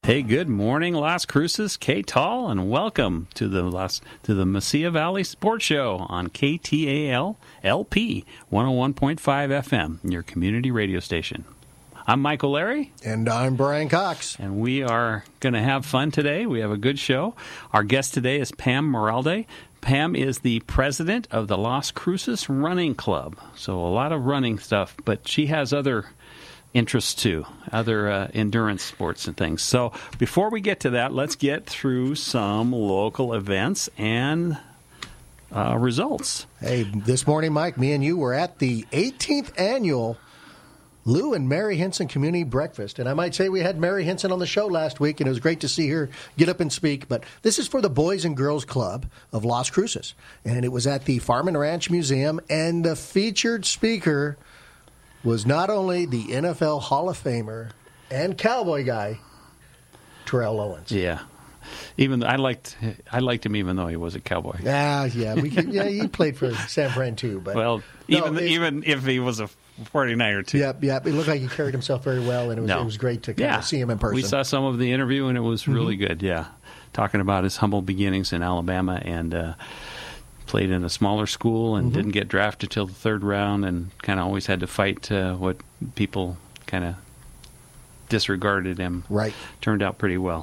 Hey, good morning, Las Cruces, K-Tall, and welcome to the Mesilla Valley Sports Show on KTAL LP 101.5 FM, your community radio station. I'm Michael Larry. And I'm Brian Cox. And we are going to have fun today. We have a good show. Our guest today is Pam Moralde. Pam is the president of the Las Cruces Running Club. So a lot of running stuff, but she has other interests too, other endurance sports and things. So before we get to that, let's get through some local events and results. Hey, this morning, Mike, me and you were at the 18th annual Lou and Mary Hinson Community Breakfast. And I might say we had Mary Hinson on the show last week, and it was great to see her get up and speak. But this is for the Boys and Girls Club of Las Cruces. And it was at the Farm and Ranch Museum, and the featured speaker was not only the NFL Hall of Famer and cowboy guy, Terrell Owens. Yeah. Even I liked him even though he was a cowboy. Yeah, he played for San Fran too. But well, even if he was a 49er too. Yep. It looked like he carried himself very well, and it was great to kind of see him in person. We saw some of the interview, and it was really good. Yeah, talking about his humble beginnings in Alabama and played in a smaller school and didn't get drafted till the third round, and kind of always had to fight what people kind of disregarded him. Right. Turned out pretty well.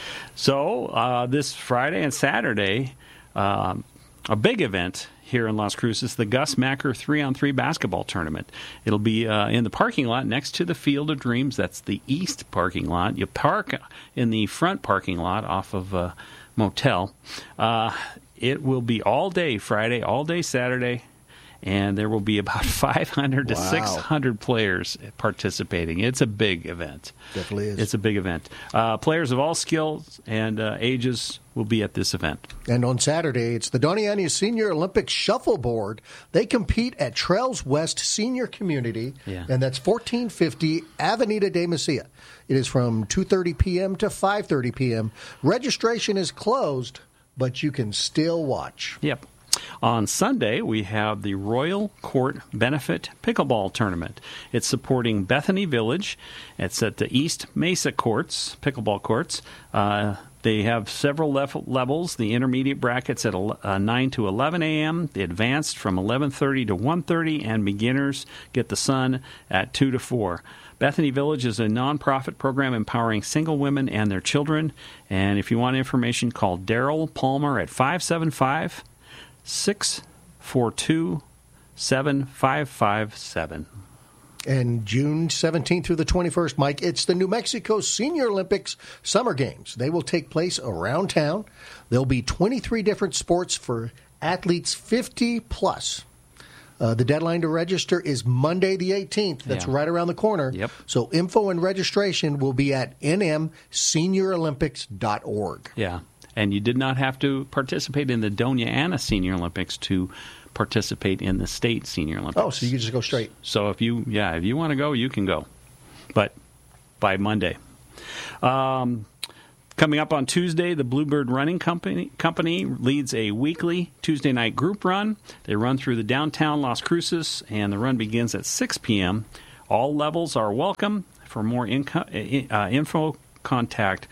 So this Friday and Saturday, a big event here in Las Cruces, the Gus Macker 3-on-3 basketball tournament. It'll be in the parking lot next to the Field of Dreams. That's the east parking lot. You park in the front parking lot off of Motel. It will be all day Friday, all day Saturday, and there will be about 500 to 600 players participating. It's a big event. Definitely is. It's a big event. Players of all skills and ages will be at this event. And on Saturday, it's the Doña Senior Olympic Shuffleboard. They compete at Trails West Senior Community, and that's 1450 Avenida de Mesilla. It is from 2:30 p.m. to 5:30 p.m. Registration is closed, but you can still watch. Yep. On Sunday, we have the Royal Court Benefit Pickleball Tournament. It's supporting Bethany Village. It's at the East Mesa Courts, pickleball courts. They have several levels. The intermediate brackets at 9 to 11 a.m., the advanced from 11:30 to 1:30, and beginners get the sun at 2 to 4. Bethany Village is a nonprofit program empowering single women and their children. And if you want information, call Daryl Palmer at 575-642-7557. And June 17th through the 21st, Mike, it's the New Mexico Senior Olympics Summer Games. They will take place around town. There'll be 23 different sports for athletes 50 plus. The deadline to register is Monday the 18th. That's right around the corner. Yep. So info and registration will be at nmseniorolympics.org. Yeah. And you did not have to participate in the Doña Ana Senior Olympics to participate in the state Senior Olympics. Oh, so you can just go straight. So if you want to go, you can go. But by Monday. Coming up on Tuesday, the Bluebird Running Company leads a weekly Tuesday night group run. They run through the downtown Las Cruces, and the run begins at 6 p.m. All levels are welcome. For more info, contact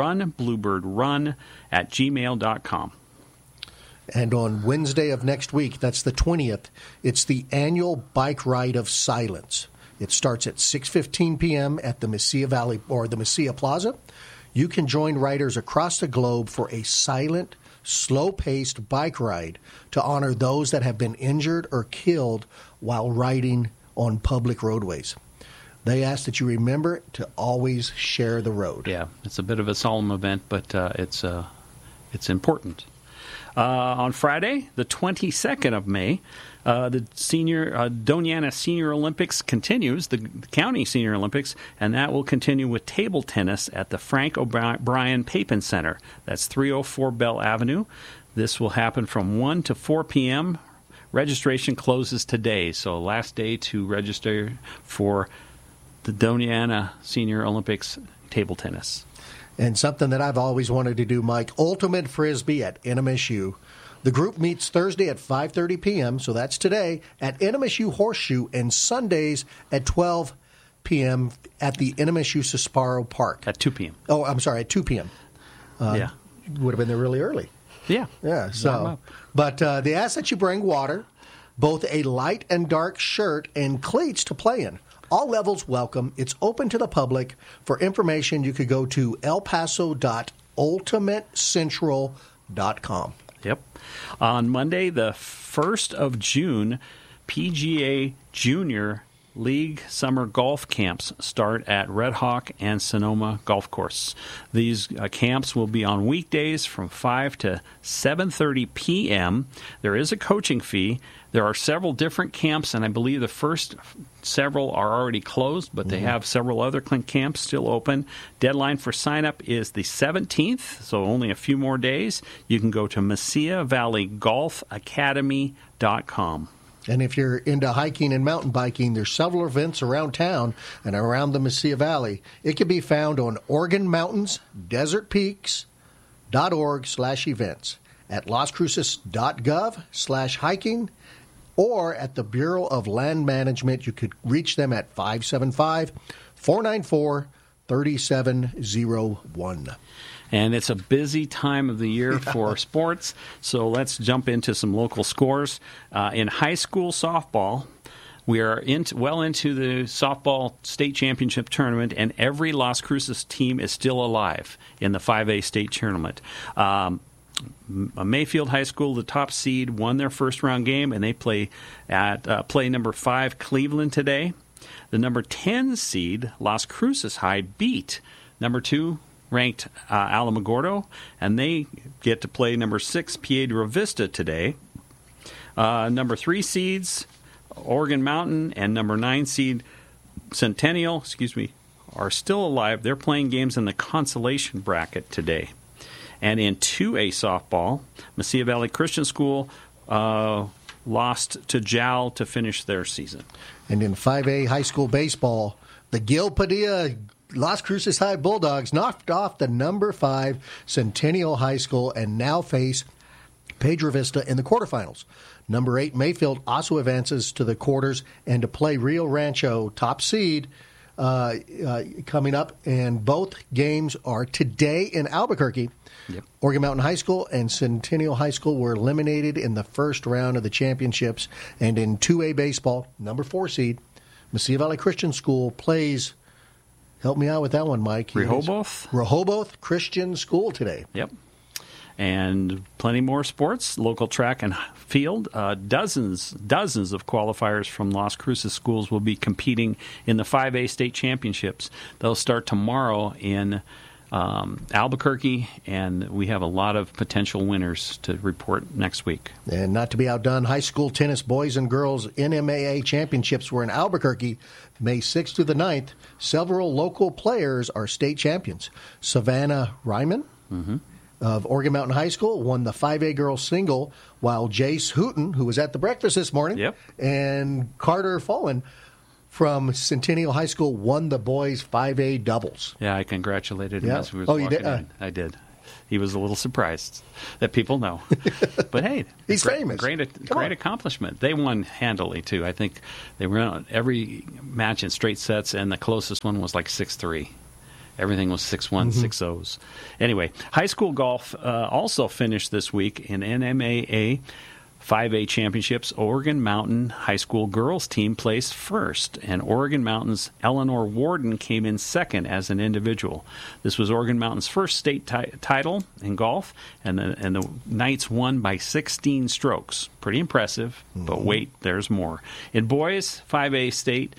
runbluebirdrun@gmail.com. And on Wednesday of next week, that's the 20th, it's the annual Bike Ride of Silence. It starts at 6:15 p.m. at the Mesilla Valley or the Mesilla Plaza. You can join riders across the globe for a silent, slow-paced bike ride to honor those that have been injured or killed while riding on public roadways. They ask that you remember to always share the road. Yeah, it's a bit of a solemn event, but it's important. On Friday, the 22nd of May, the Doña Ana Senior Olympics continues, the County Senior Olympics, and that will continue with table tennis at the Frank O'Brien Papin Center. That's 304 Bell Avenue. This will happen from 1 to 4 p.m. Registration closes today, so last day to register for the Doña Ana Senior Olympics table tennis. And something that I've always wanted to do, Mike, Ultimate Frisbee at NMSU. The group meets Thursday at 5:30 p.m., so that's today, at NMSU Horseshoe, and Sundays at 12 p.m. at the NMSU Sparrow Park. At 2 p.m. Oh, I'm sorry, at 2 p.m. Yeah. Would have been there really early. Yeah. Yeah, so. But they ask that you bring water, both a light and dark shirt, and cleats to play in. All levels welcome. It's open to the public. For information, you could go to elpaso.ultimatecentral.com. Yep. On Monday, the 1st of June, PGA Junior League summer golf camps start at Red Hawk and Sonoma Golf Course. These camps will be on weekdays from 5 to 7:30 p.m. There is a coaching fee. There are several different camps, and I believe the first several are already closed, but they have several other camps still open. Deadline for sign-up is the 17th, so only a few more days. You can go to MessiaValleyGolfAcademy.com. And if you're into hiking and mountain biking, there's several events around town and around the Mesilla Valley. It can be found on Oregon Mountains, desertpeaks.org/events, at lascruces.gov/hiking, or at the Bureau of Land Management. You could reach them at 575-494-3701. And it's a busy time of the year for sports, so let's jump into some local scores. In high school softball, we are well into the softball state championship tournament, and every Las Cruces team is still alive in the 5A state tournament. Mayfield High School, the top seed, won their first-round game, and they play at play number 5 Cleveland today. The number 10 seed, Las Cruces High, beat number 2 ranked Alamogordo, and they get to play number 6 Piedra Vista today. Number 3 seeds, Oregon Mountain, and number 9 seed Centennial, are still alive. They're playing games in the consolation bracket today. And in 2A softball, Mesilla Valley Christian School lost to JAL to finish their season. And in 5A high school baseball, the Gil Padilla Las Cruces High Bulldogs knocked off the number 5 Centennial High School and now face Piedra Vista in the quarterfinals. Number 8 Mayfield also advances to the quarters and to play Rio Rancho, top seed, coming up. And both games are today in Albuquerque. Yep. Oregon Mountain High School and Centennial High School were eliminated in the first round of the championships. And in 2A baseball, number 4 seed Mesilla Valley Christian School plays. Help me out with that one, Mike. Rehoboth Christian School today. Yep. And plenty more sports, local track and field. Dozens of qualifiers from Las Cruces schools will be competing in the 5A state championships. They'll start tomorrow in Albuquerque, and we have a lot of potential winners to report next week. And not to be outdone, high school tennis boys and girls NMAA championships were in Albuquerque May 6th to the 9th. Several local players are state champions. Savannah Ryman of Oregon Mountain High School won the 5A girls single, while Jace Hooten, who was at the breakfast this morning, and Carter Follen from Centennial High School won the boys' 5A doubles. Yeah, I congratulated him as he was walking in. I did. He was a little surprised that people know. But hey, he's famous. Great accomplishment. They won handily, too. I think they won every match in straight sets, and the closest one was like 6-3. Everything was 6-1, 6-0s. Anyway, high school golf also finished this week in NMAA 5A championships. Oregon Mountain High School girls team placed first, and Oregon Mountain's Eleanor Warden came in second as an individual. This was Oregon Mountain's first state title in golf, and the Knights won by 16 strokes. Pretty impressive, but wait, there's more. In boys 5A state,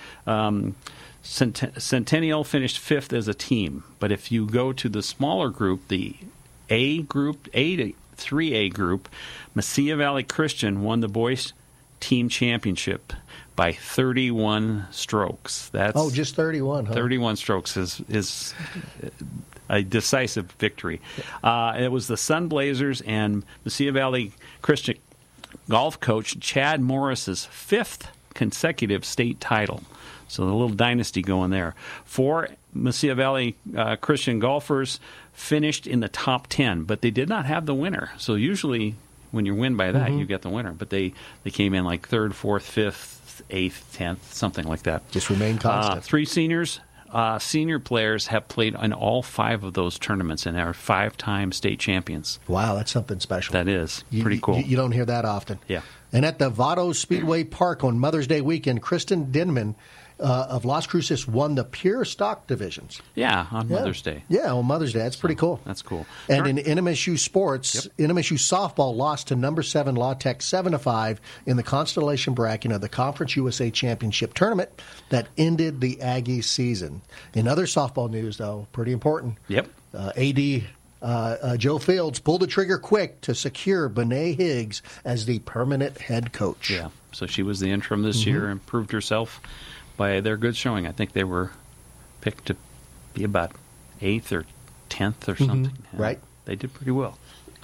Centennial finished 5th as a team, but if you go to the smaller group, the A to 3A group, Mesilla Valley Christian won the boys team championship by 31 strokes. That's just 31, huh? 31 strokes is a decisive victory. It was the Sun Blazers and Mesilla Valley Christian golf coach Chad Morris's 5th consecutive state title. So a little dynasty going there. 4 Mesilla Valley Christian golfers finished in the top 10, but they did not have the winner. So usually when you win by that, you get the winner. But they came in like 3rd, 4th, 5th, 8th, 10th, something like that. Just remain constant. 3 seniors. Senior players have played in all 5 of those tournaments and are 5-time state champions. Wow, that's something special. That is pretty cool. You don't hear that often. Yeah. And at the Vado Speedway Park on Mother's Day weekend, Kristen Denman of Las Cruces won the pure stock divisions. Yeah, on Mother's Day. Yeah, on Mother's Day. That's pretty cool. That's cool. And in NMSU sports, NMSU softball lost to number 7 La Tech 7-5 in the Constellation bracket of the Conference USA Championship tournament that ended the Aggie season. In other softball news, though, pretty important. Yep. AD Joe Fields pulled the trigger quick to secure Bené Higgs as the permanent head coach. Yeah, so she was the interim this year and proved herself by their good showing. I think they were picked to be about 8th or 10th or something. Right. They did pretty well.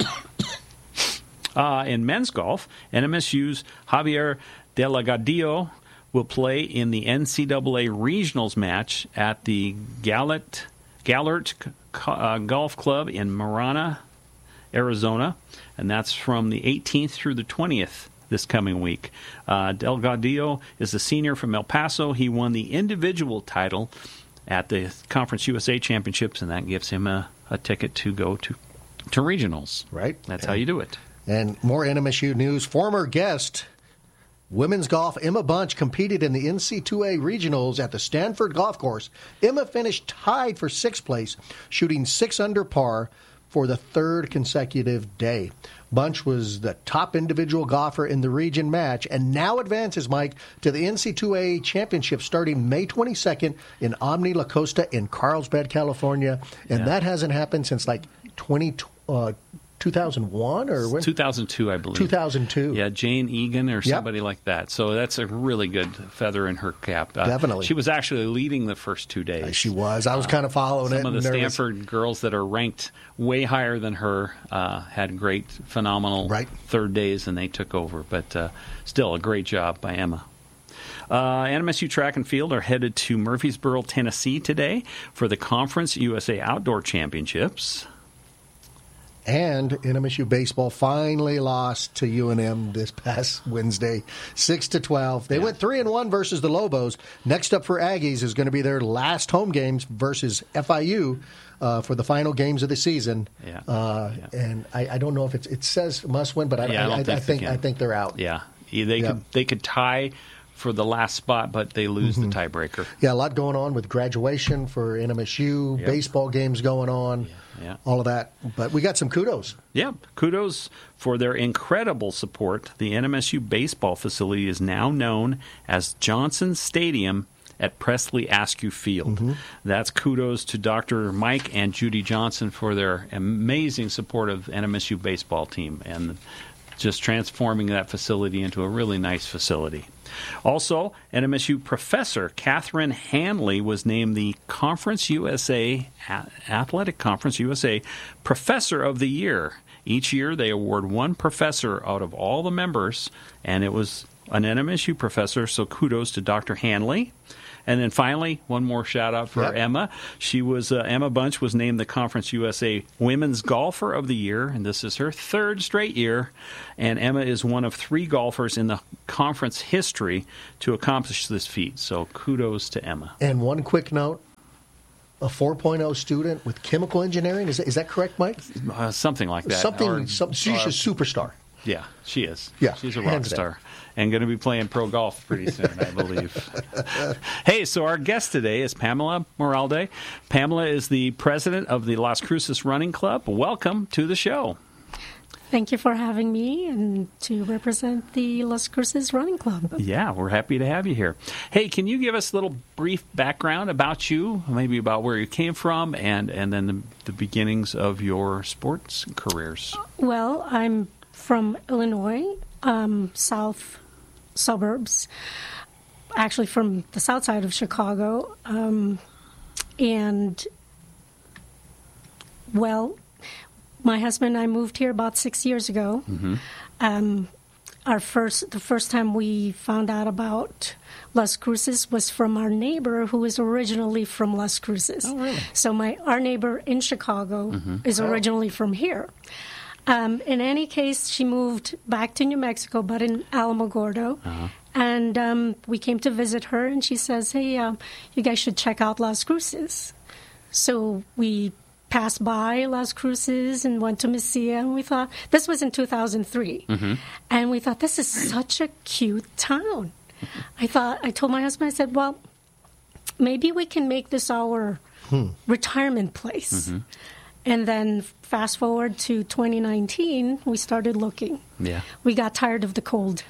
In men's golf, NMSU's Javier Delgadillo will play in the NCAA Regionals match at the Gallert Golf Club in Marana, Arizona, and that's from the 18th through the 20th this coming week. Delgadillo is a senior from El Paso. He won the individual title at the Conference USA Championships, and that gives him a ticket to go to regionals. Right. That's how you do it. And more NMSU news. Former guest women's golf Emma Bunch competed in the NC2A regionals at the Stanford Golf Course. Emma finished tied for 6th place, shooting 6 under par for the 3rd consecutive day. Bunch was the top individual golfer in the region match and now advances, Mike, to the NC2A Championship starting May 22nd in Omni La Costa in Carlsbad, California. And that hasn't happened since like 2001 or when? 2002, I believe. 2002. Yeah, Jane Egan or somebody like that. So that's a really good feather in her cap. Definitely. She was actually leading the first 2 days. She was. I was kind of following it. Some of the nervous. Stanford girls that are ranked way higher than her had great, phenomenal 3rd days, and they took over. But still, a great job by Emma. NMSU Track and Field are headed to Murfreesboro, Tennessee today for the Conference USA Outdoor Championships. And NMSU baseball finally lost to UNM this past Wednesday, 6-12. They went 3-1 versus the Lobos. Next up for Aggies is going to be their last home games versus FIU for the final games of the season. And I don't know if it says must win, but I think they're out. Yeah, they could tie for the last spot, but they lose the tiebreaker. Yeah, a lot going on with graduation for NMSU, baseball games going on. All of that. But we got some kudos. Yeah, kudos for their incredible support. The NMSU baseball facility is now known as Johnson Stadium at Presley Askew Field. That's kudos to Dr. Mike and Judy Johnson for their amazing support of NMSU baseball team and just transforming that facility into a really nice facility. Also, NMSU professor Catherine Hanley was named the Conference USA, Athletic Conference USA Professor of the Year. Each year they award one professor out of all the members, and it was an NMSU professor, so kudos to Dr. Hanley. And then finally, one more shout-out for Emma. She was Emma Bunch was named the Conference USA Women's Golfer of the Year, and this is her 3rd straight year. And Emma is one of 3 golfers in the conference history to accomplish this feat. So kudos to Emma. And one quick note. A 4.0 student with chemical engineering. Is that correct, Mike? Something like that. She's a superstar. Yeah, she is. Yeah, she's a rock star. And going to be playing pro golf pretty soon, I believe. Hey, so our guest today is Pamela Moralde. Pamela is the president of the Las Cruces Running Club. Welcome to the show. Thank you for having me and to represent the Las Cruces Running Club. Yeah, we're happy to have you here. Hey, can you give us a little brief background about you, maybe about where you came from and then the beginnings of your sports careers? Well, I'm from Illinois, south suburbs, actually from the south side of Chicago. My husband and I moved here about 6 years ago. The first time we found out about Las Cruces was from our neighbor who is originally from Las Cruces. Oh, really? So our neighbor in Chicago is originally from here. In any case, she moved back to New Mexico, but in Alamogordo. And we came to visit her, and she says, hey, you guys should check out Las Cruces. So we passed by Las Cruces and went to Mesilla, and we thought, this was in 2003, and we thought, this is such a cute town. I told my husband, I said, well, maybe we can make this our retirement place. And then fast forward to 2019, we started looking. Yeah. We got tired of the cold.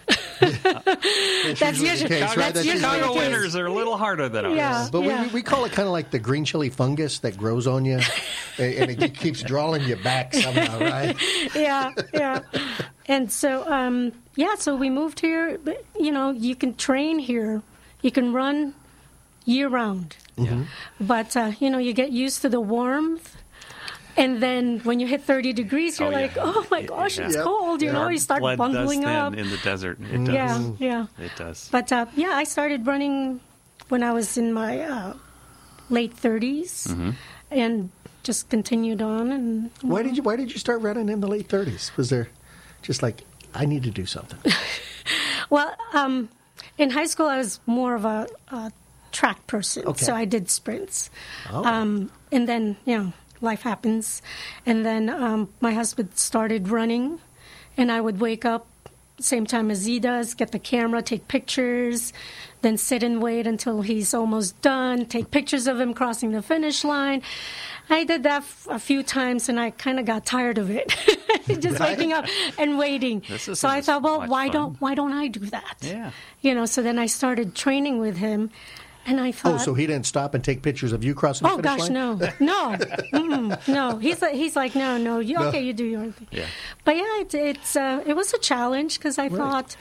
That's usually Chicago winters are a little harder than ours. Yeah, But we call it kind of like the green chili fungus that grows on you, and it keeps drawing you back somehow, right? Yeah. And so, so we moved here. But, you can train here. You can run year-round. Yeah. But, you get used to the warmth. And then when you hit 30 degrees, you're like, oh my gosh, it's cold. You start bungling up. In the desert. It does. Yeah. It does. But, I started running when I was in my late 30s and just continued on. And Why did you start running in the late 30s? Was there just like, I need to do something? Well, in high school, I was more of a track person. So I did sprints. And then, life happens. And then my husband started running, and I would wake up same time as he does, get the camera, take pictures, then sit and wait until he's almost done, take pictures of him crossing the finish line. I did that a few times, and I kind of got tired of it, just waking up and waiting. So I thought, well, why don't I do that? Yeah. So then I started training with him. And I thought, so he didn't stop and take pictures of you crossing the finish line? Oh gosh, no. He's like, no. Okay, you do your thing. Yeah. But it was a challenge because I thought,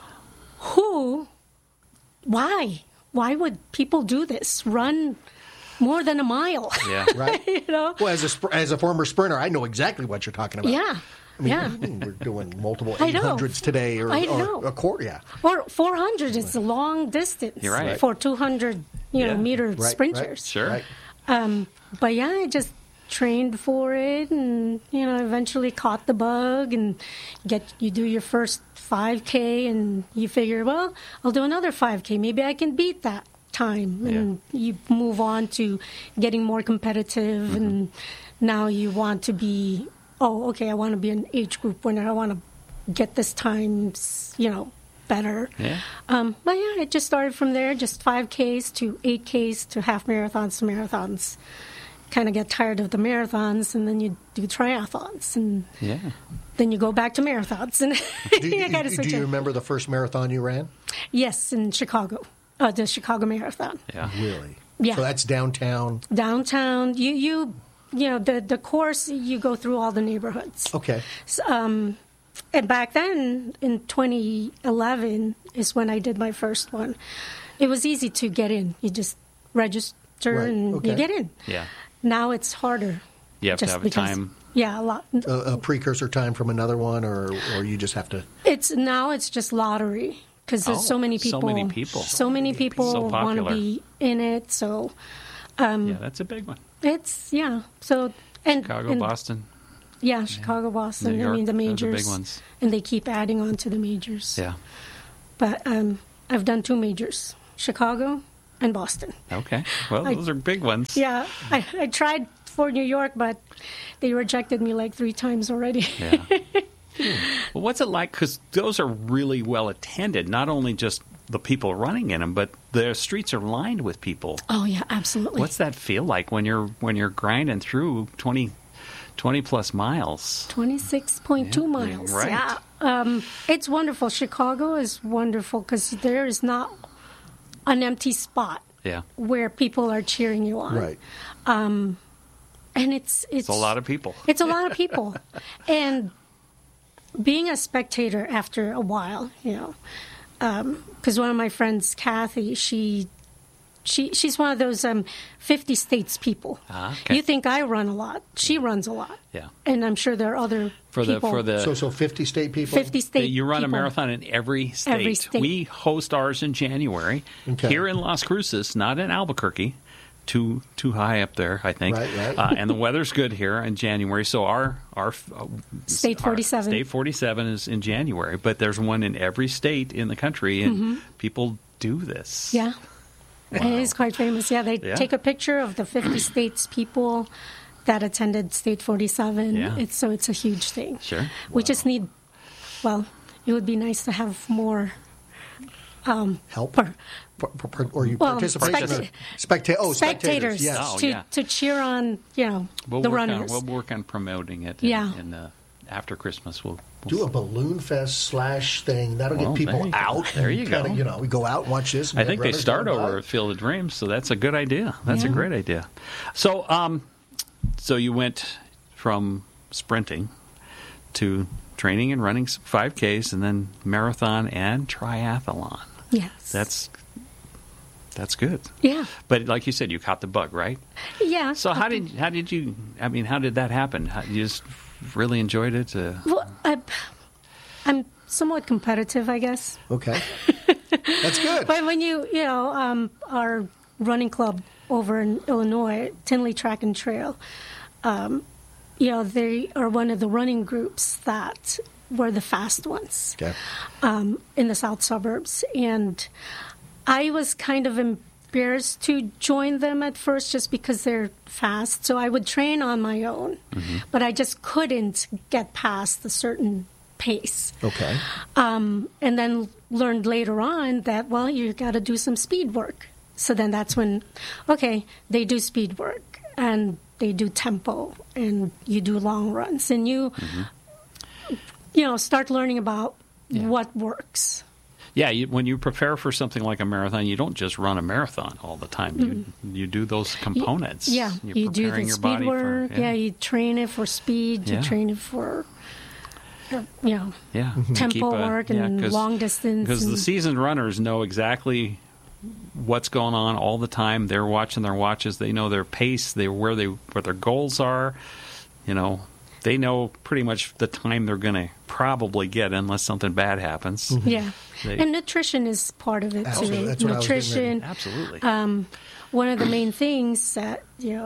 why would people do this? Run more than a mile? Yeah. Right. Well, as a former sprinter, I know exactly what you're talking about. Yeah. We're doing multiple 800s today, or a quarter. Yeah. Or 400 is a long distance. You're right. For 200, meter sprinters. Right. Sure. Right. But I just trained for it, and eventually caught the bug, and you do your first 5K, and you figure, well, I'll do another 5K. Maybe I can beat that time, and you move on to getting more competitive, and now you want to be. Oh, okay, I want to be an age group winner. I want to get this time, better. Yeah. But it just started from there, just 5Ks to 8Ks to half marathons to marathons. Kind of get tired of the marathons, and then you do triathlons, and then you go back to marathons. And do you remember the first marathon you ran? Yes, in Chicago, the Chicago Marathon. Yeah. Really? Yeah. So that's downtown? Downtown. The course, you go through all the neighborhoods. Okay. And back then, in 2011, is when I did my first one. It was easy to get in. You just register and you get in. Yeah. Now it's harder. You have to have a time. Yeah, a lot. A precursor time from another one, or you just have to... Now it's just lottery, because there's so many people. So many people want to be in it, so... that's a big one. So Chicago, Boston. Yeah, Chicago, Boston. New York, the majors. those are big ones. And they keep adding on to the majors. Yeah. But I've done 2 majors, Chicago and Boston. Okay. Well, those are big ones. Yeah. I tried for New York, but they rejected me like 3 times already. Yeah. Well, what's it like? Because those are really well attended, not only just the people running in them, but the streets are lined with people. Oh yeah, absolutely. What's that feel like when you're grinding through 20 plus miles? 26.2 miles. Right. Yeah. It's wonderful. Chicago is wonderful because there is not an empty spot where people are cheering you on. Right. And it's a lot of people. It's a lot of people. And being a spectator after a while, because one of my friends, Kathy, she's one of those 50 states people. Okay. You think I run a lot. She runs a lot. Yeah. And I'm sure there are other people. So 50 state people? 50 state You run people. a marathon in every state. Every state. We host ours in January here in Las Cruces, not in Albuquerque. too high up there, I think. Right. And the weather's good here in January. So our State 47. State 47 is in January, but there's one in every state in the country, and people do this. Yeah. Wow. It is quite famous. Yeah, they take a picture of the 50 states people that attended State 47. Yeah. It's a huge thing. Sure. We just need, well, it would be nice to have more Help? Or you participate? Spectators. Yes. Oh, to cheer on, the runners. We'll work on promoting it. Yeah. And after Christmas, we'll Do a balloon fest / thing. That'll Well, get people there you go. out. There you go. We go out and watch this. I think they start over at Field of Dreams, so that's a good idea. That's a great idea. So, so you went from sprinting to training and running 5Ks, and then marathon and triathlon. Yes. That's good. Yeah. But like you said, you caught the bug, right? Yeah. So how did that happen? You just really enjoyed it? Well, I'm somewhat competitive, I guess. Okay. That's good. But when our running club over in Illinois, Tinley Track and Trail, they are one of the running groups that were the fast ones in the south suburbs. And I was kind of embarrassed to join them at first just because they're fast. So I would train on my own, but I just couldn't get past a certain pace. Okay. And then learned later on that, well, you got to do some speed work. So then that's when, they do speed work and they do tempo and you do long runs and you, start learning about what works. Yeah, when you prepare for something like a marathon, you don't just run a marathon all the time. You do those components. Yeah, you do the speed work. You train it for speed. You train it for tempo work and long distance. Because the seasoned runners know exactly what's going on all the time. They're watching their watches. They know their pace. Where their goals are. They know pretty much the time they're going to probably get unless something bad happens. Yeah. And nutrition is part of it, too. That's nutrition. Absolutely. One of the main things that,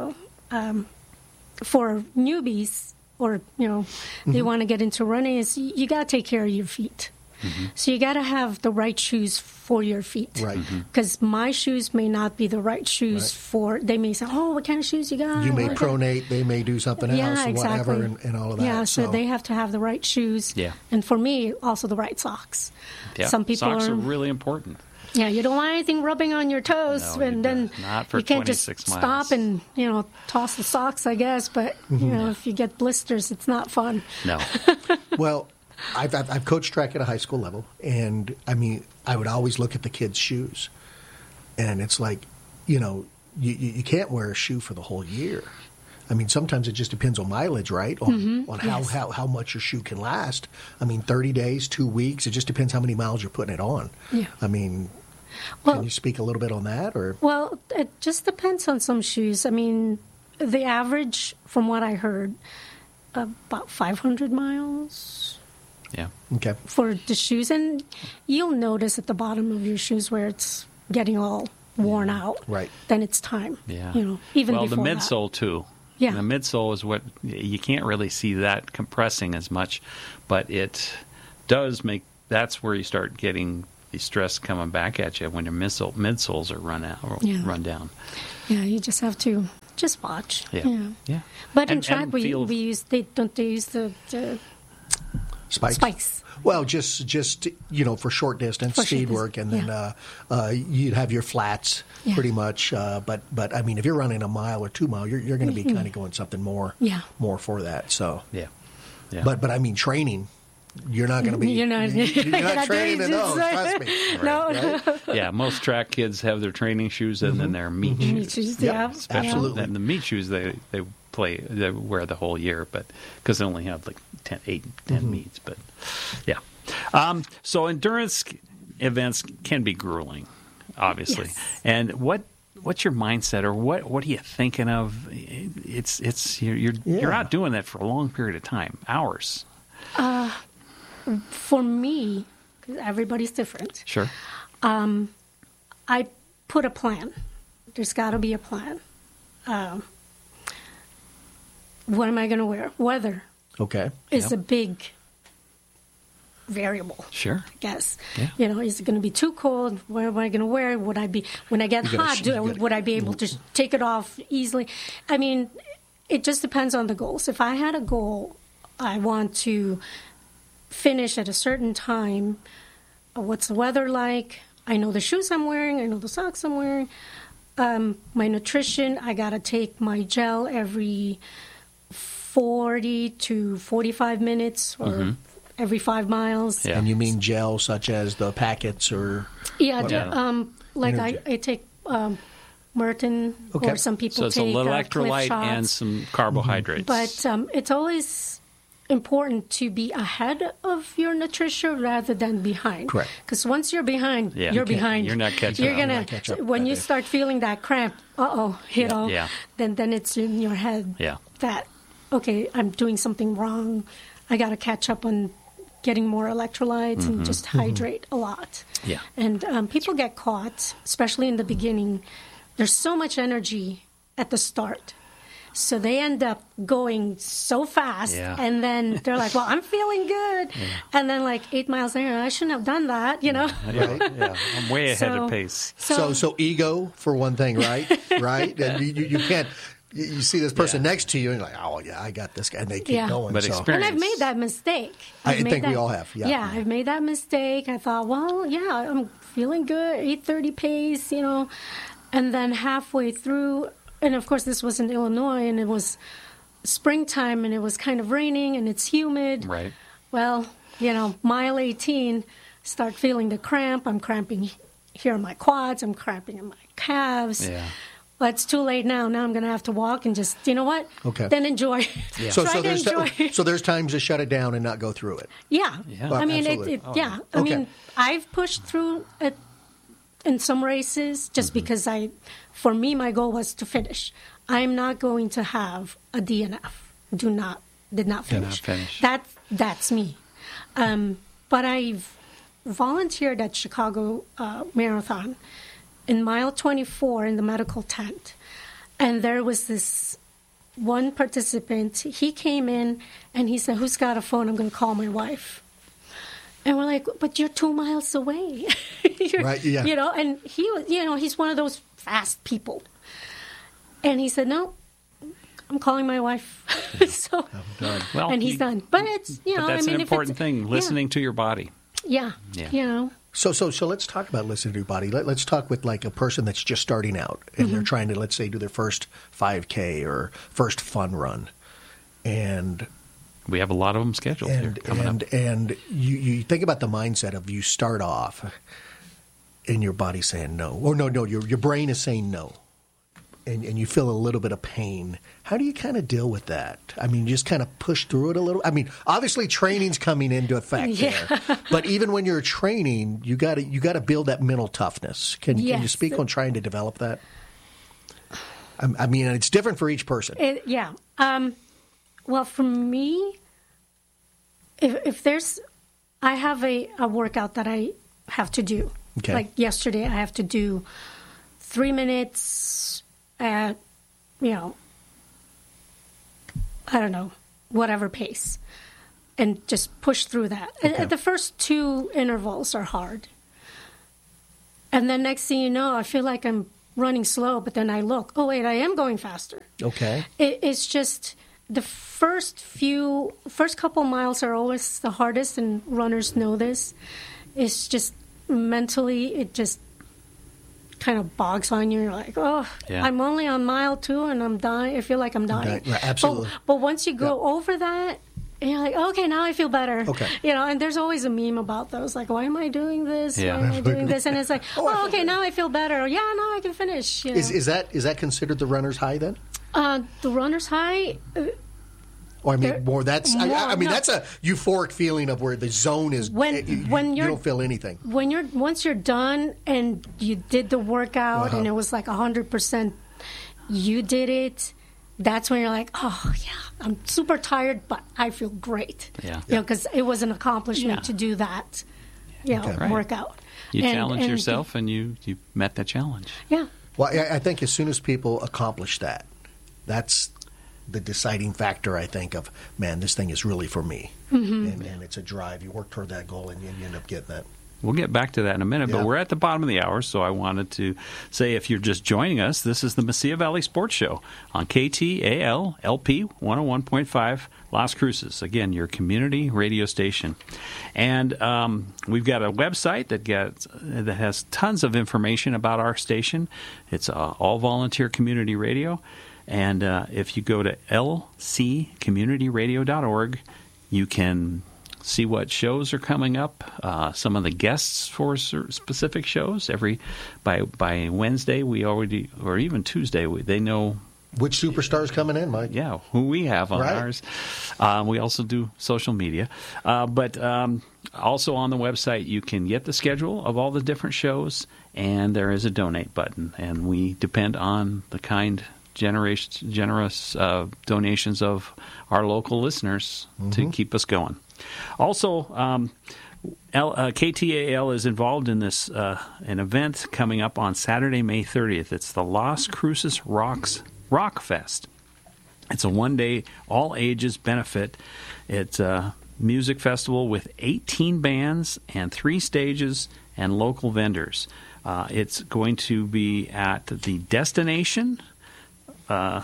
for newbies or, they want to get into running is you got to take care of your feet. So you got to have the right shoes for your feet. Right. Because my shoes may not be the right shoes for, they may say, what kind of shoes you got? You may pronate, they may do something else or whatever and all of that. Yeah, so they have to have the right shoes. Yeah. And for me, also the right socks. Yeah. Some people socks are really important. Yeah, you don't want anything rubbing on your toes, No, and then not for you can't just 26 miles. stop and toss the socks, I guess. But if you get blisters, it's not fun. No. Well, I've coached track at a high school level, and I would always look at the kids' shoes, and it's like, you can't wear a shoe for the whole year. Sometimes it just depends on mileage, right? On how much your shoe can last. 30 days, 2 weeks. It just depends how many miles you're putting it on. Yeah. Can you speak a little bit on that, or? Well, it just depends on some shoes. The average, from what I heard, about 500 miles. Yeah. Okay. For the shoes, and you'll notice at the bottom of your shoes where it's getting all worn out. Right. Then it's time. Yeah. Even the before midsole too. Yeah. The midsole is what you can't really see that compressing as much, but it does make. That's where you start getting the stress coming back at you when your midsoles are run down. Yeah, you just have to watch. Yeah. Yeah. But in track, we use they use the Spikes. Well, just for short distance speed work, and then you'd have your flats pretty much. But if you're running a mile or 2 mile, you're going to be kind of going something more for that. So yeah. But training. You're not going to be. You're not training in those. Trust me. No. Right? Yeah, most track kids have their training shoes and then their meat shoes. Meat shoes, yeah. Absolutely. And the meat shoes they wear the whole year, but because they only have like 10 meets. But yeah. So endurance events can be grueling, obviously. Yes. And what's your mindset, or what are you thinking of? It's you're out doing that for a long period of time, hours. For me, 'cause everybody's different. Sure. I put a plan There's got to be a plan. What am I going to wear? Weather Okay. is a big variable. Sure. I guess. Yeah. You know, is it going to be too cold? What am I going to wear? Would I be, when I get You gotta hot, sh- you gotta- would I be able to take it off easily? I mean, it just depends on the goals. If I had a goal, I want to finish at a certain time. What's the weather like? I know the shoes I'm wearing. I know the socks I'm wearing. My nutrition, I got to take my gel every 40 to 45 minutes or every 5 miles. Yeah. And you mean gel such as the packets or? Yeah, Yeah. like Energy. I take Merton, Okay. or some people So it's take a little Cliff electrolyte Shots. and some carbohydrates. But it's always important to be ahead of your nutrition rather than behind. Correct. Because once you're behind, Yeah. you're You can't- behind. you're not catching You're up. gonna Not catch up when that you day. start feeling that cramp. You know. Yeah. Then it's in your head. Yeah. That okay, I'm doing something wrong. I got to catch up on getting more electrolytes and just hydrate a lot. Yeah. And people get caught, especially in the beginning. There's so much energy at the start. So they end up going so fast, Yeah. and then they're like, well, I'm feeling good. And then, like, 8 miles later, I shouldn't have done that, you know? Right. Yeah. I'm way ahead So- of pace. So ego for one thing, right? Right. And you can't. You see this person Yeah. next to you, and you're like, oh yeah, I got this guy, and they keep Yeah. going. But so. experience- And I've made that mistake. I I've made think we that- all have, yeah. I've made that mistake. I thought, well, yeah, I'm feeling good, 8:30 pace, you know. And then halfway through, and of course this was in Illinois, and it was springtime, and it was kind of raining, and it's humid. Right. Well, you know, mile 18, start feeling the cramp. I'm cramping here in my quads. I'm cramping in my calves. Yeah. Well, it's too late now. Now I'm going to have to walk and just, you know what? Okay. Then enjoy. Yeah. So, Try so to there's enjoy. so there's times to shut it down and not go through it. Yeah. Yeah. I mean, Absolutely. yeah. I Okay. mean, I've pushed through it in some races just Mm-hmm. because for me, my goal was to finish. I'm not going to have a DNF. Did not finish. finish. That's me. But I've volunteered at Chicago Marathon in mile 24 in the medical tent. And there was this one participant. He came in and he said, who's got a phone? I'm going to call my wife. And we're like, but you're 2 miles away. Right, yeah. You know, and he was, you know, he's one of those fast people. And he said, no, I'm calling my wife. So, Well, and he's done. But it's, you know, But that's I mean, an if important it's, thing, listening to your body. Yeah. Yeah. You know. So let's talk about listening to your body. Let's talk with like a person that's just starting out and they're trying to, let's say, do their first 5K or first fun run, and We have a lot of them scheduled here coming up. and you think about the mindset of you start off, and your body's saying no, or no, your brain is saying no, and you feel a little bit of pain. How do you kind of deal with that? I mean, you just kind of push through it a little. I mean, obviously training's coming into effect there, but even when you're training, you got to build that mental toughness. Can you Yes. speak on trying to develop that? I mean, it's different for each person. Yeah. Well, for me, if there's, I have a workout that I have to do. Okay. Like yesterday, I have to do 3 minutes at, you know, I don't know, whatever pace, and just push through that. Okay. And the first 2 intervals are hard. And then next thing you know, I feel like I'm running slow, but then I look, oh, wait, I am going faster. Okay. It's just the first couple miles are always the hardest, and runners know this. It's just mentally, it just kind of bogs on you. You're like, oh, Yeah. I'm only on mile 2 and I'm dying. I feel like I'm dying. Right, absolutely. But once you go over that, and you're like, okay, now I feel better. Okay. You know, and there's always a meme about those, like, why am I doing this? Yeah. Why am I doing this? And it's like, Oh, I feel okay, now I feel better. Yeah, now I can finish. You know? Is that considered the runner's high then? The runner's high, Or I mean, There- more. That's more, I mean, no. that's a euphoric feeling of where the zone is. When you you're- don't feel anything. once you're done and you did the workout Uh-huh. and it was like 100%, you did it. That's when you're like, oh yeah, I'm super tired, but I feel great. Yeah. You know, because it was an accomplishment Yeah. to do that. You know, Okay. Right. workout. You And- challenge and- yourself, and you met that challenge. Yeah. Well, I think as soon as people accomplish that, that's the deciding factor, I think, of, man, this thing is really for me. And it's a drive. You work toward that goal, and you end up getting that. We'll get back to that in a minute, but we're at the bottom of the hour, so I wanted to say, if you're just joining us, this is the Mesilla Valley Sports Show on KTAL LP 101.5 Las Cruces. Again, your community radio station. And we've got a website that has tons of information about our station. It's all volunteer community radio. And if you go to lccommunityradio.org, you can see what shows are coming up, some of the guests for specific shows. By Wednesday, we already, or even Tuesday, they know which superstar's coming in, Mike. Yeah, who we have on ours. We also do social media. But also on the website, you can get the schedule of all the different shows, and there is a donate button. And we depend on the generous donations of our local listeners to keep us going. Also, KTAL is involved in this an event coming up on Saturday, May 30th. It's the Las Cruces Rock Fest. It's a one-day, all-ages benefit. It's a music festival with 18 bands and 3 stages and local vendors. It's going to be at the Destination at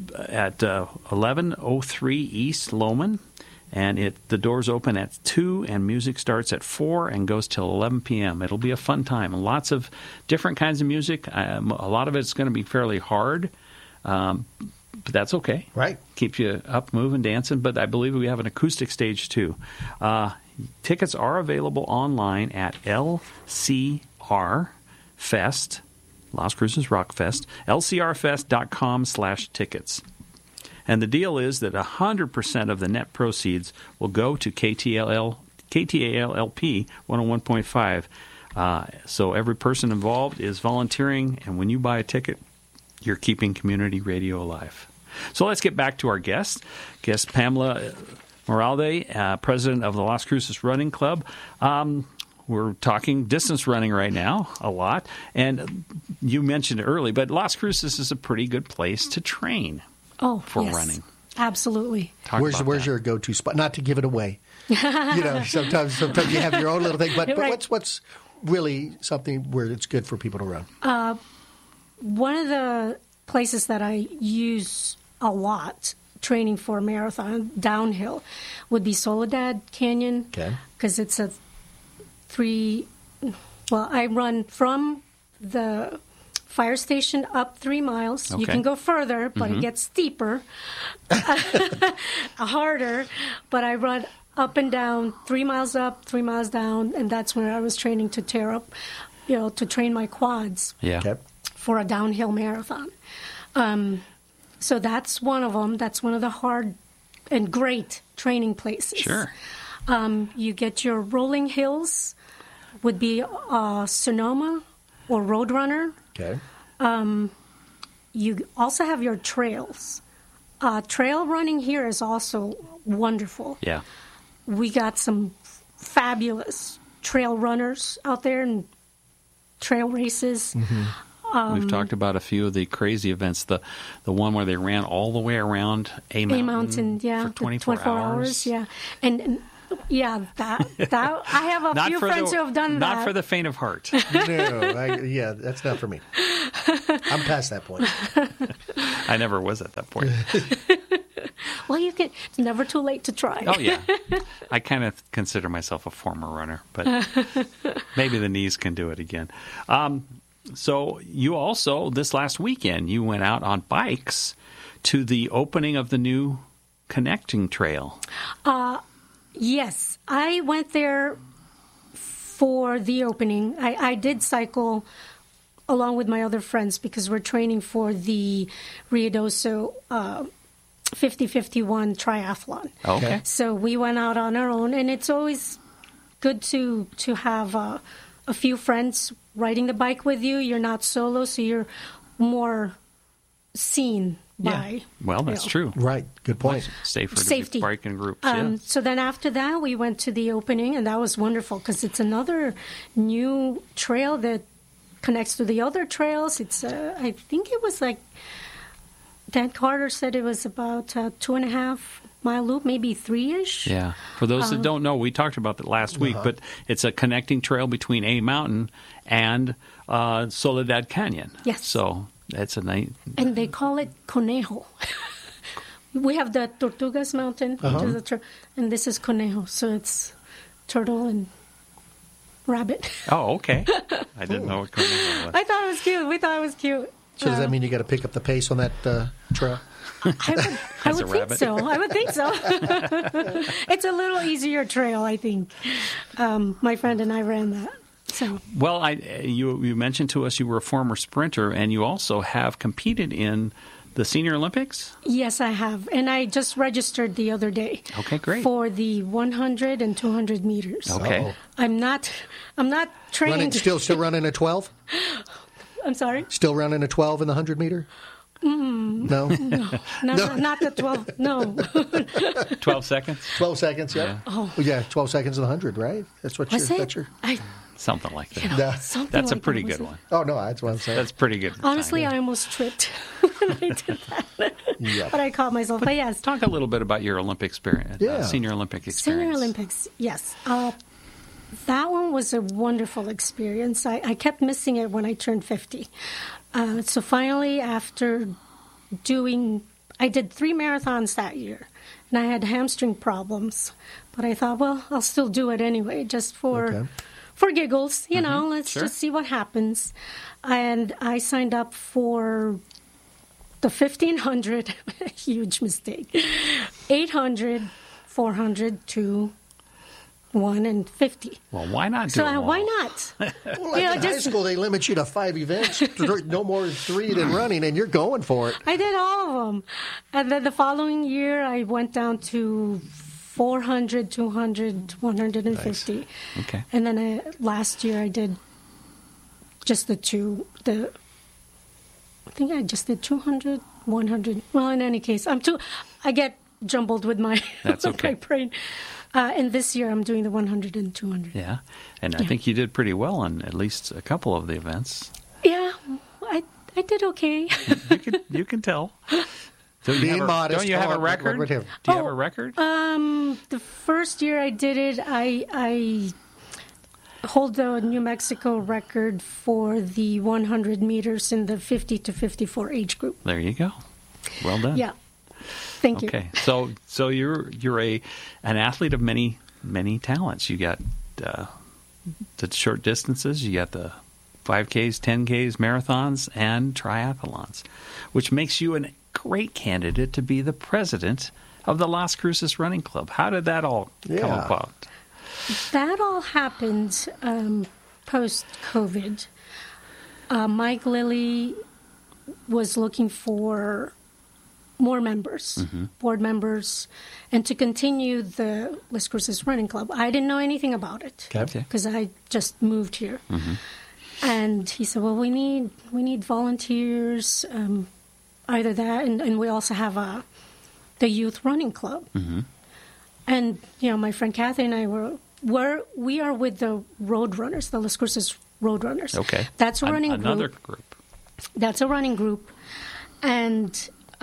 1103 East Lowman. And the doors open at 2, and music starts at 4 and goes till 11 p.m. It'll be a fun time. Lots of different kinds of music. A lot of it's going to be fairly hard, but that's okay. Right. Keeps you up, moving, dancing. But I believe we have an acoustic stage, too. Tickets are available online at LCR Fest, Las Cruces Rock Fest, lcrfest.com/tickets. And the deal is that 100% of the net proceeds will go to KTAL LP 101.5. So every person involved is volunteering, and when you buy a ticket, you're keeping community radio alive. So let's get back to our guest Pamela Moralde, president of the Las Cruces Running Club. We're talking distance running right now a lot, and you mentioned it early, but Las Cruces is a pretty good place to train. For running. Absolutely. Where's your go-to spot? Not to give it away. Sometimes you have your own little thing, but what's really something where it's good for people to run? One of the places that I use a lot training for a marathon downhill would be Soledad Canyon. Okay. Because it's I run from the fire station up 3 miles. Okay. You can go further, but it gets steeper, harder. But I run up and down, 3 miles up, 3 miles down, and that's where I was training to tear up, to train my quads for a downhill marathon. So that's one of them. That's one of the hard and great training places. Sure. You get your rolling hills, would be Sonoma or Roadrunner. Okay. You also have your trails. Trail running here is also wonderful. Yeah. We got some fabulous trail runners out there and trail races. We've talked about a few of the crazy events. The one where they ran all the way around a mountain for 24 hours. Yeah. And that I have a few friends who have done that. Not for the faint of heart. No, that's not for me. I'm past that point. I never was at that point. Well, it's never too late to try. Oh, yeah. I kind of consider myself a former runner, but maybe the knees can do it again. So you also, this last weekend, you went out on bikes to the opening of the new connecting trail. Yes, I went there for the opening. I did cycle along with my other friends because we're training for the Ruidoso 50-51 triathlon. Okay. So we went out on our own, and it's always good to have a few friends riding the bike with you. You're not solo, so you're more seen by. Yeah. Well, that's true. Right. Good point. Safer to be biking groups. So then after that, we went to the opening, and that was wonderful because it's another new trail that connects to the other trails. It's I think it was like Dan Carter said it was about a 2.5-mile loop, maybe 3-ish. Yeah. For those that don't know, we talked about that last week, but it's a connecting trail between A Mountain and Soledad Canyon. Yes. So it's a nice... And they call it Conejo. We have the Tortugas Mountain, which is a and this is Conejo. So it's turtle and rabbit. Oh, okay. I didn't know what Conejo was. I thought it was cute. We thought it was cute. So does that mean you got to pick up the pace on that trail? I would think so. I would think so. It's a little easier trail, I think. My friend and I ran that. So. Well, you mentioned to us you were a former sprinter, and you also have competed in the Senior Olympics? Yes, I have. And I just registered the other day. Okay, great. For the 100 and 200 meters. Okay. Uh-oh. I'm not trained. Still running a 12? I'm sorry? Still running a 12 in the 100 meter? No? Not the 12. No. 12 seconds? 12 seconds, yeah. Oh. Well, yeah, 12 seconds in the 100, right? That's what Was it? Something like that. Yeah. Something That's a like pretty that, good was one. Oh, no, that's what I'm saying. That's pretty good. Honestly, time. I almost tripped when I did that. Yeah. But I caught myself. But yes. Talk a little bit about your Olympic experience, Senior Olympic experience. Senior Olympics, yes. That one was a wonderful experience. I kept missing it when I turned 50. So finally, after I did 3 marathons that year, and I had hamstring problems. But I thought, well, I'll still do it anyway, just for giggles, you know, let's just see what happens. And I signed up for the 1,500, huge mistake, 800, 400, 2, 1, and 50. Well, why not do So them all? why not? Well, like in high school, they limit you to 5 events, no more than 3 than running, and you're going for it. I did all of them. And then the following year, I went down to 400, 200, 150. Nice. Okay. And then last year I did just the two. I think I just did 200, 100. Well, in any case, I get jumbled with my, That's okay. my brain. And this year I'm doing the 100 and 200. Yeah. And I think you did pretty well on at least a couple of the events. Yeah, I did okay. You can tell. Don't Being modest. Don't you have a record? Do you have a record? The first year I did it, I hold the New Mexico record for the 100 meters in the 50 to 54 age group. There you go. Well done. Yeah. Thank you. Okay. So you're an athlete of many talents. You got the short distances, you got the 5Ks, 10Ks, marathons, and triathlons, which makes you a great candidate to be the president of the Las Cruces Running Club. How did that all come about? That all happened post-COVID. Mike Lilly was looking for more members, board members, and to continue the Las Cruces Running Club. I didn't know anything about it because I just moved here. And he said, well, we need volunteers, either that, and we also have the youth running club. And, my friend Kathy and I we are with the Road Runners, the Las Cruces Road Runners. Okay. That's a running group. Another group. That's a running group. And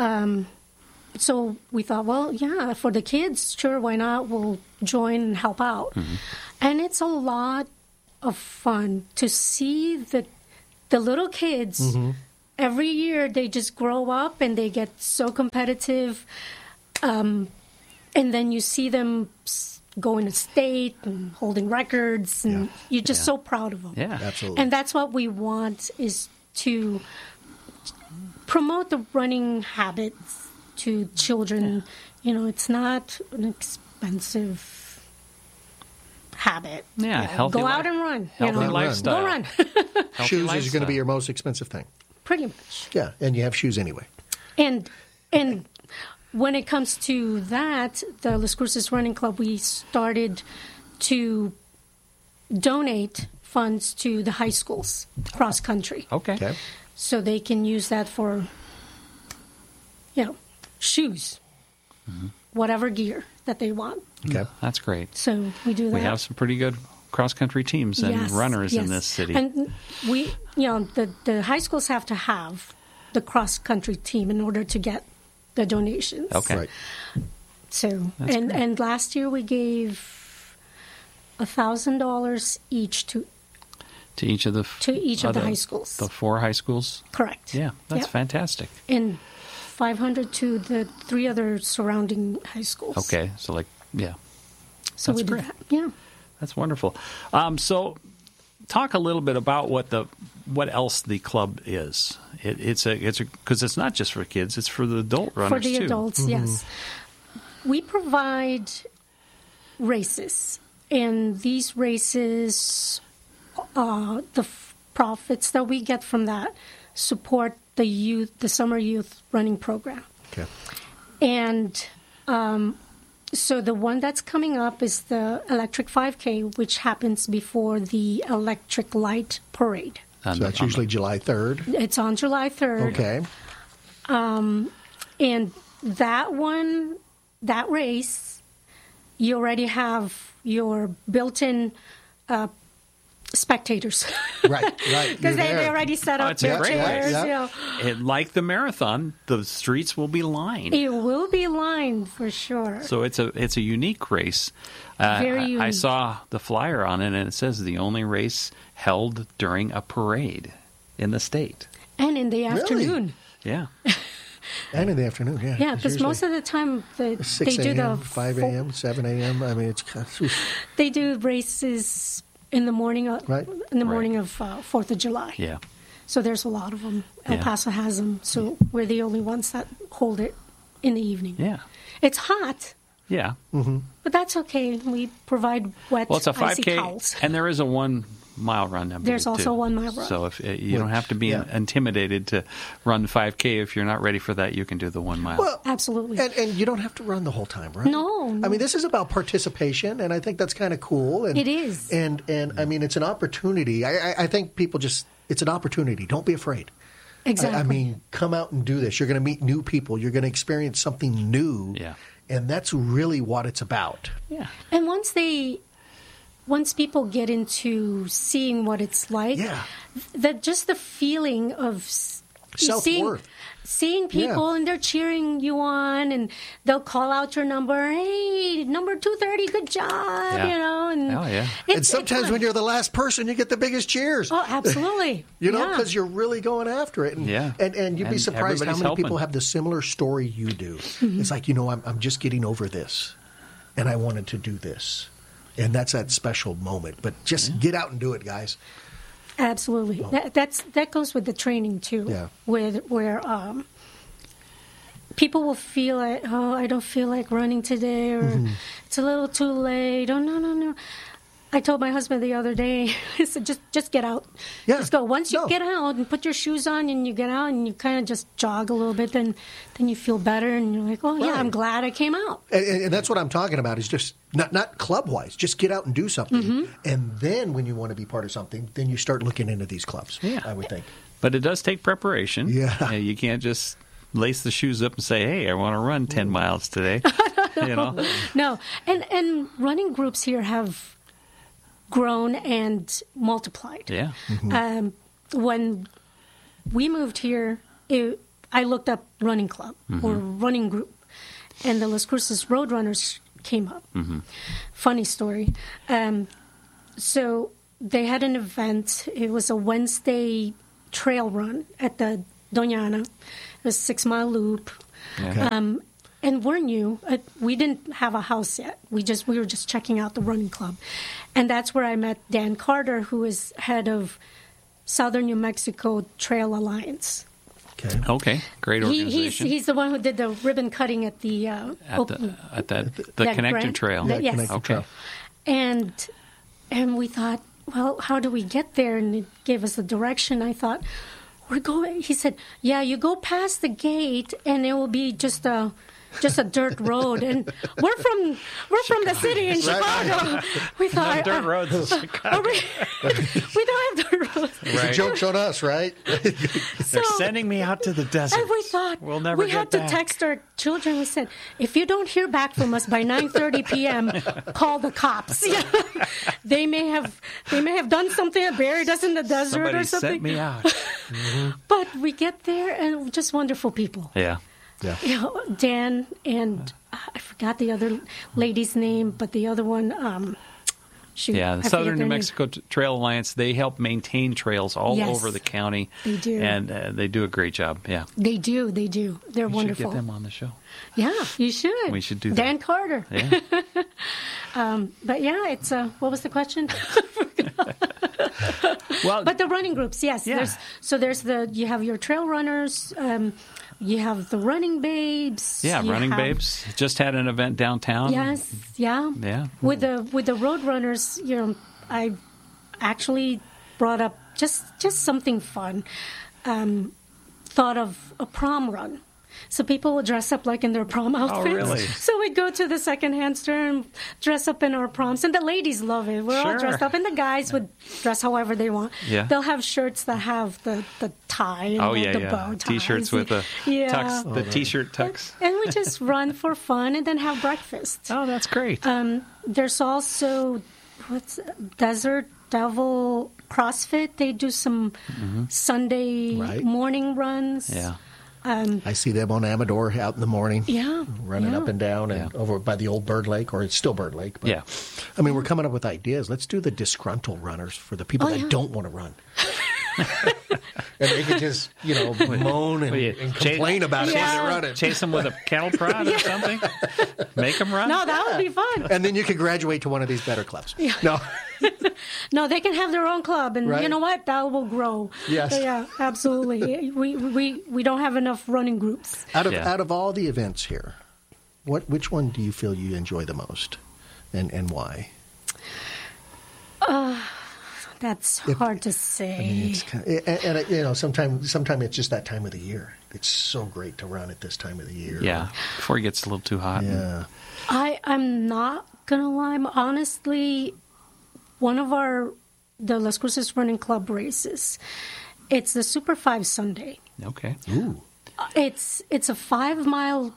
so we thought, well, yeah, for the kids, sure, why not? We'll join and help out. And it's a lot of fun to see the little kids. Every year they just grow up and they get so competitive. And then you see them going to state and holding records, and you're just so proud of them. Yeah, absolutely. And that's what we want, is to promote the running habits to children. It's not an expensive habit. Yeah, healthy go out and run. Healthy lifestyle. Go run. Shoes is going to be your most expensive thing. Pretty much. Yeah, and you have shoes anyway. And when it comes to that, the Las Cruces Running Club, we started to donate funds to the high schools across country. Okay. So they can use that for, shoes, whatever gear that they want. Okay. That's great. So we do that. We have some pretty good cross-country teams and Yes, runners in yes. this city. And we, the high schools have to have the cross-country team in order to get the donations. Okay. Right. So, That's great. and last year we gave $1,000 each to to each of the high schools. The 4 high schools. Correct. Yeah, that's Yep. fantastic. And 500 to the 3 other surrounding high schools. Okay, so yeah, So that's we did great. that. Yeah. that's wonderful. So, talk a little bit about what else the club is. It's because it's not just for kids; it's for the adult runners For the too. adults, yes. We provide races, and these races, the profits that we get from that support the summer youth running program. Okay. And so the one that's coming up is the Electric 5K, which happens before the Electric Light Parade. So that's usually July 3rd. It's on July 3rd. Okay. And that race, you already have your built-in spectators. Right. Because they already set up it's a their great chairs. race. Yeah. You know. And like the marathon, the streets will be lined. It will be lined for sure. So it's a unique race. Very I unique. saw the flyer on it, and it says the only race held during a parade in the state. And in the afternoon. Yeah. And in the afternoon, yeah. Yeah, because most of the time they 6 do a.m., the 5 a.m., 7 a.m. I mean, it's kind of, they do races in the morning of Right. 4th of July. Yeah. So there's a lot of them. El Yeah. Paso has them. So we're the only ones that hold it in the evening. Yeah. It's hot, Yeah. but that's okay. We provide wet, Well, it's a icy 5K, towels. and there is a 1 mile run. I believe, There's also too. a 1 mile run. So if you don't have to be Yeah. intimidated to run 5K, if you're not ready for that, you can do the 1 mile. well, Absolutely. and you don't have to run the whole time, right? No. I mean, this is about participation, and I think that's kind of cool. And, It is. And I mean, it's an opportunity. I think people it's an opportunity. Don't be afraid. Exactly. I mean, come out and do this. You're going to meet new people. You're going to experience something new. Yeah. And that's really what it's about. yeah. And once people get into seeing what it's like, Yeah. just the feeling of Self-worth. seeing people Yeah. and they're cheering you on, and they'll call out your number. Hey, number 230, good job! Yeah. You know, and Oh, yeah. And sometimes when you're the last person, you get the biggest cheers. oh, absolutely, You know, Yeah. because you're really going after it. And, Yeah. And you'd be And surprised how everybody's many helping. people have the similar story you do. Mm-hmm. It's like, I'm just getting over this, and I wanted to do this. And that's that special moment. But just get out and do it, guys. Absolutely. That goes with the training too. Yeah. Where people will feel like, oh, I don't feel like running today, or it's a little too late. Oh, no. I told my husband the other day, I said, just get out. Yeah. Just go. Once you No. get out and put your shoes on and you get out and you kind of just jog a little bit, then you feel better and you're like, oh, yeah, Right. I'm glad I came out. And that's what I'm talking about is just not club-wise. Just get out and do something. Mm-hmm. And then when you want to be part of something, then you start looking into these clubs, Yeah. I would think. But it does take preparation. Yeah. You can't just lace the shoes up and say, hey, I want to run 10 miles today. You know? No. And running groups here have grown and multiplied. Yeah. When we moved here, I looked up running club or running group, and the Las Cruces Roadrunners came up. Funny story. So they had an event. It was a Wednesday trail run at the Doña Ana. It was a 6-mile loop. Yeah. And we're new. We didn't have a house yet. We were just checking out the running club. And that's where I met Dan Carter, who is head of Southern New Mexico Trail Alliance. Okay. Okay. Great organization. He's the one who did the ribbon cutting at the at open, the that Connector grant? Trail. That- yes. Connector Okay. Trail. And we thought, well, how do we get there? And it gave us the direction. I thought, we're going. He said, yeah, you go past the gate, and it will be just just a dirt road, and we're from the city in Chicago. We thought dirt roads in Chicago. we don't have dirt roads. Right. Joke's on us, right? They're sending me out to the desert. And we thought we'll never we get had back. to text our children. We said, if you don't hear back from us by 9:30 p.m., call the cops. Yeah. They may have done something, buried us in the desert Somebody or something. sent me out. But we get there and just wonderful people. Yeah. Yeah. You know, Dan and I forgot the other lady's name, but the other one. Shoot, Yeah, I the forget Southern their New name. Mexico Trail Alliance, they help maintain trails all Yes, over the county. they do. And they do a great job, yeah. They do. They're We wonderful. should get them on the show. Yeah, you should. We should do that. Dan Carter. Yeah. But yeah, it's what was the question? Well, But the running groups, yes. Yeah. You have your trail runners, you have the running babes. yeah, you Running have- Babes just had an event downtown. Yes, yeah. Yeah. With the road runners, you know, I actually brought up just something fun. Thought of a prom run. So people would dress up like in their prom outfits. really? So we'd go to the secondhand store and dress up in our proms. And the ladies love it. We're all Sure. dressed up. And the guys would dress however they want. Yeah. They'll have shirts that have the tie and Oh, the yeah. bow ties. T-shirts with the Yeah. tux, the T-shirt tux. And we just run for fun and then have breakfast. Oh, that's great. There's also Desert Devil CrossFit. They do some Sunday Right. morning runs. yeah. I see them on Amador out in the morning. Yeah, Running yeah. up and down and over by the old Bird Lake, or it's still Bird Lake. But, Yeah. I mean, we're coming up with ideas. Let's do the disgruntled runners for the people Oh, that yeah. don't want to run. And they can just, moan and complain about it when Yeah. they're running. Chase them with a cattle prod or something. Make them run. No, that would be fun. And then you can graduate to one of these better clubs. No. No, they can have their own club, and Right. you know what? That will grow. Yes. Yeah, absolutely. We don't have enough running groups. Out Yeah. of all the events here, which one do you feel you enjoy the most, and why? That's hard to say. Sometimes it's just that time of the year. It's so great to run at this time of the year. Yeah. Before it gets a little too hot. Yeah. I'm not gonna lie. honestly, one of the Las Cruces Running Club races. It's the Super 5 Sunday. Okay. Ooh. It's a 5-mile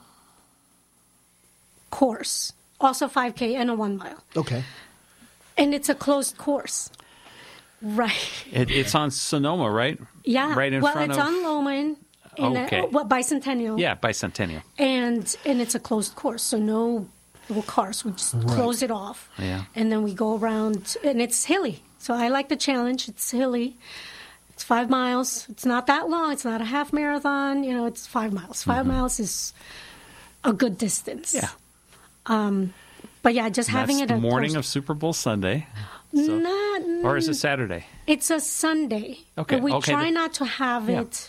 course, also 5K and a 1 mile, Okay. and it's a closed course. Right. It's on Sonoma, right? Yeah. Right in well, front it's of. on Loman. Okay. Bicentennial. Yeah, Bicentennial. And it's a closed course, so no cars. We just close it off. Yeah. And then we go around, and it's hilly. So I like the challenge. It's hilly. It's 5 miles. It's not that long. It's not a half marathon. It's 5 miles. 5 miles is a good distance. Yeah. But yeah, just having That's it the morning close- of Super Bowl Sunday. So, or is it Saturday? It's a Sunday. Okay, We okay. try not to have Yeah. it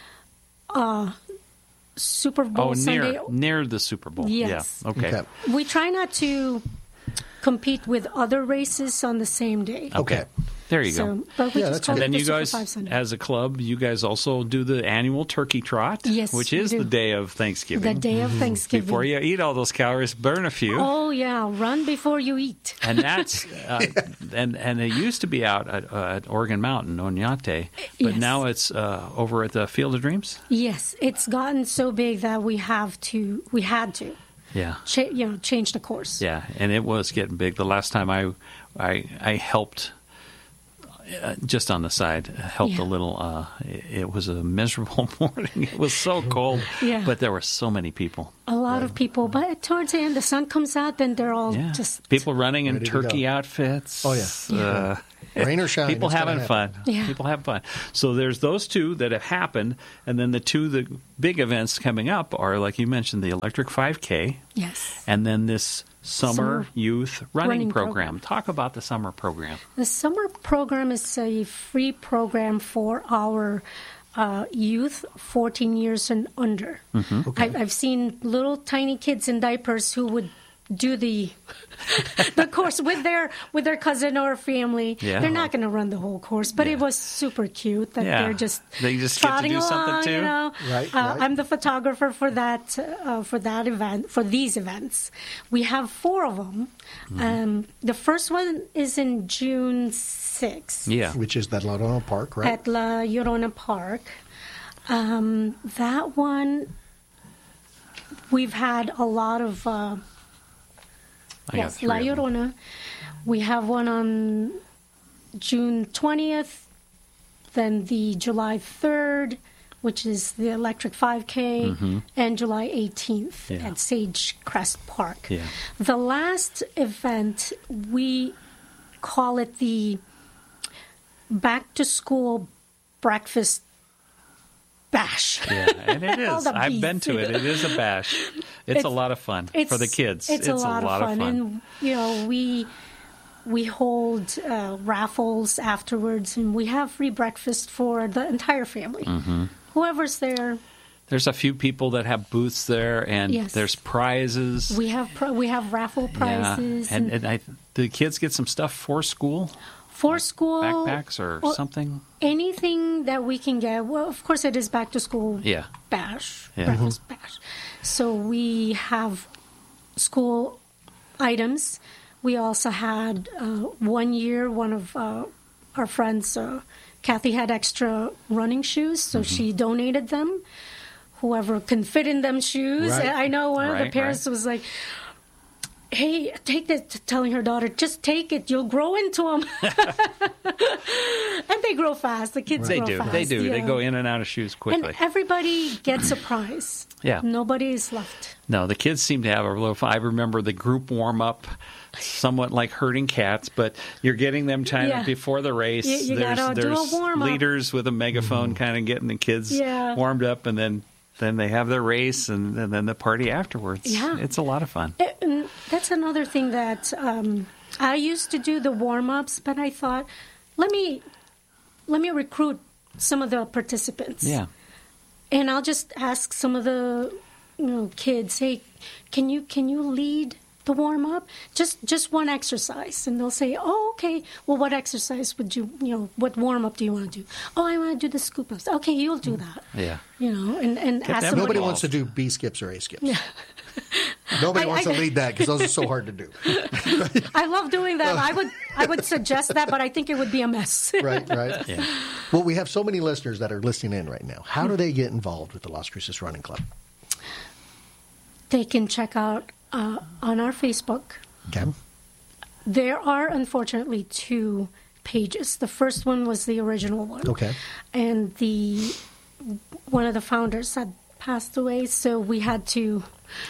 Super Bowl Oh, Sunday. near the Super Bowl. Yes. Yeah. Okay. We try not to compete with other races on the same day. Okay. There you go. So, but we Yeah, just that's call good. it Then the you Super guys, 5 Sunday. as a club, you guys also do the annual turkey trot, Yes, which we is do. the day of Thanksgiving. The day of Thanksgiving. Before you eat all those calories, burn a few. Oh yeah, run before you eat. And that's and it used to be out at Oregon Mountain, Oñate, but Yes. now it's over at the Field of Dreams. Yes, it's gotten so big that we had to Yeah, change the course. yeah, and it was getting big. The last time I helped. Just on the side, helped a Yeah. little. It was a miserable morning. It was so cold, Yeah. but there were so many people. A lot of people, but towards the end, the sun comes out, then they're all Yeah, just people running in Ready to turkey go. outfits. Oh, yeah. Rain or shine, people it's gonna having fun. happen. Yeah. People having fun. So there's those two that have happened, and then the big events coming up are, like you mentioned, the Electric 5K, yes. and then this Summer Youth Running Running program. program. Talk about the summer program. The summer program is a free program for our youth 14 years and under. Mm-hmm. Okay. I've seen little tiny kids in diapers who would do the course with their cousin or family. Yeah. They're not going to run the whole course, but it was super cute that Yeah. they just get to trotting do something along, too. you know. Right. I'm the photographer for that event, for these events. We have 4 of them. The first one is in June 6th. Yeah. Which is that La Llorona Park, right? At La Llorona Park. That one, we've had a lot of... I got yes, 3 La of them. Llorona. We have one on June 20th, then the July 3rd, which is the Electric 5K, and July 18th Yeah. at Sage Crest Park. Yeah. The last event, we call it the Back to School Breakfast Bash. Yeah, and it All is. the I've been beats. to it. It is a bash. It's a lot of fun for the kids. It's a lot of fun. And, you know, we hold raffles afterwards, and we have free breakfast for the entire family. Whoever's there. There's a few people that have booths there, and Yes. there's prizes. We have raffle prizes. Yeah. And the kids get some stuff for school, for school. backpacks or something. Anything that we can get. Well, of course, it is back to school Yeah. bash, Yeah. breakfast bash. So we have school items. We also had 1 year, one of our friends, Kathy, had extra running shoes, so she donated them. Whoever can fit in them shoes. Right. I know one of the Right, parents was like, hey, take this, telling her daughter, just take it, you'll grow into them. And they grow fast. The kids They grow do. fast. They do. They yeah. go in and out of shoes quickly. And everybody gets a prize. Yeah. Nobody is left. No, the kids seem to have a little fun. I remember the group warm up, somewhat like herding cats, but you're getting them kind Yeah. of before the race. You gotta do a warm-up. leaders with a megaphone kind of getting the kids Yeah. warmed up, and then they have their race and then the party afterwards. Yeah. It's a lot of fun. And that's another thing that I used to do the warm-ups, but I thought, let me recruit some of the participants. Yeah. And I'll just ask some of the kids, hey, can you lead the warm up? Just one exercise. And they'll say, oh, okay. Well, what exercise would what warm up do you want to do? Oh, I want to do the scoop ups. Okay, you'll do that. Yeah. And Get ask them somebody. Nobody involved. wants to do B skips or A skips. Nobody wants to lead that because those are so hard to do. I love doing that. I would suggest that, but I think it would be a mess. Right. Yeah. Well, we have so many listeners that are listening in right now. How do they get involved with the Las Cruces Running Club? They can check out on our Facebook. Okay. There are, unfortunately, 2 pages. The first one was the original one. Okay. And one of the founders had passed away, so we had to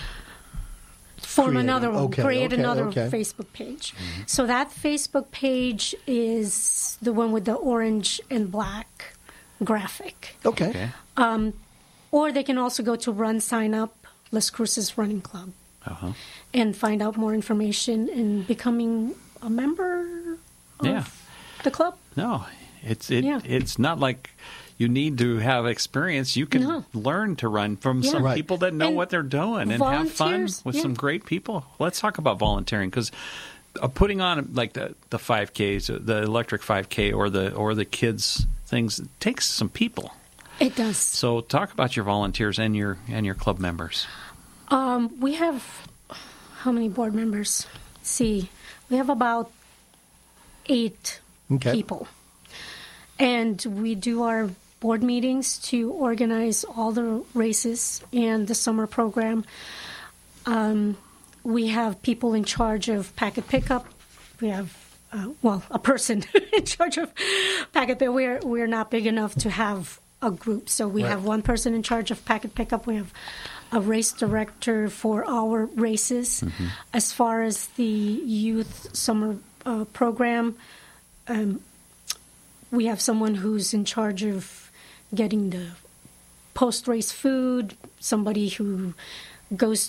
form another one, create another Facebook page. So that Facebook page is the one with the orange and black graphic. Okay. Or they can also go to Run Sign Up, Las Cruces Running Club, and find out more information and becoming a member of the club. No, it's not like you need to have experience. You can learn to run from some Right. people that know And what they're doing and have fun volunteers, with some great people. Let's talk about volunteering, because putting on like the 5Ks, the electric 5K, or the kids things, it takes some people. It does. So talk about your volunteers and your club members. We have how many board members? Let's see, we have about 8 people, and we do our board meetings to organize all the races and the summer program. We have people in charge of packet pickup. We have a person in charge of packet pickup. We're not big enough to have a group, so we have one person in charge of packet pickup. We have a race director for our races. As far as the youth summer program, we have someone who's in charge of getting the post-race food, somebody who goes